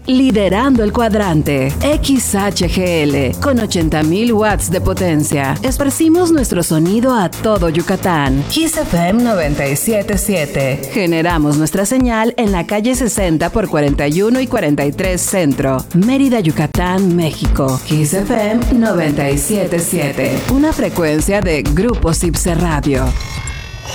liderando el cuadrante. XHGL, con 80,000 watts de potencia. Esparcimos nuestro sonido a todo Yucatán. Kiss FM 97.7. Generamos nuestra señal en la calle 60 por 41 y 43 Centro, Mérida, Yucatán, México. Kiss FM 97.7. Una frecuencia de Grupo Cipse Radio.